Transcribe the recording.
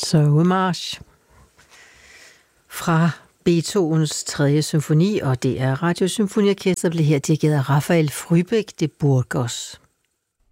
Sovemars fra Beethovens 3. symfoni, og det er Radiosymfoniorkestret, blev her dirigeret af Rafael Frühbeck de Burgos.